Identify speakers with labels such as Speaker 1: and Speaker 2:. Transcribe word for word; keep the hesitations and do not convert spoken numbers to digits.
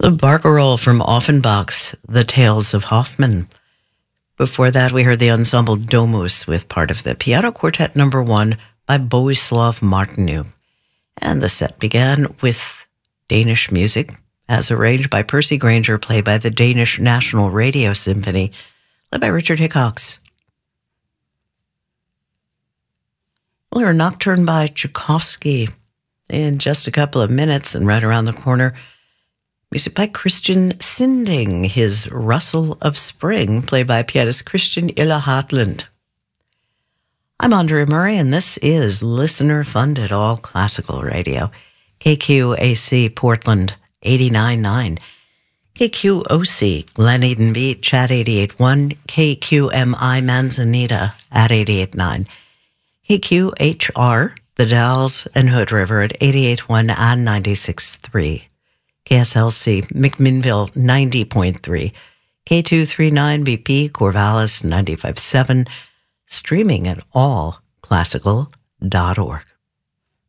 Speaker 1: The Barcarolle from Offenbach's The Tales of Hoffmann. Before that, we heard the ensemble Domus with part of the Piano Quartet Number One by Bohuslav Martinu. And the set began with Danish music, as arranged by Percy Grainger, played by the Danish National Radio Symphony, led by Richard Hickox. We'll hear a nocturne by Tchaikovsky in just a couple of minutes, and right around the corner, music by Christian Sinding, his Rustle of Spring, played by pianist Christian Ille Hartland. I'm Andrea Murray, and this is listener-funded all classical radio. K Q A C Portland, eighty-nine point nine. K Q O C Glen Eden Beach at eighty-eight point one. K Q M I Manzanita at eighty-eight point nine. K Q H R, The Dalles and Hood River at eighty-eight point one and ninety-six point three. K S L C McMinnville ninety point three, K two thirty-nine B P Corvallis ninety-five point seven, streaming at all classical dot org.